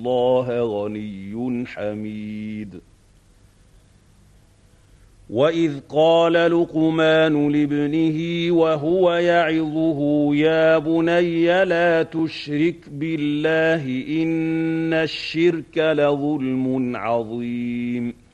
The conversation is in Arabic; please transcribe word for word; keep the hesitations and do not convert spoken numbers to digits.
اللَّهَ غَنِيٌّ حَمِيدٌ. وَإِذْ قَالَ لُقْمَانُ لِابْنِهِ وَهُوَ يَعِظُهُ يَا بُنَيَّ لَا تُشْرِكْ بِاللَّهِ إِنَّ الشِّرْكَ لَظُلْمٌ عَظِيمٌ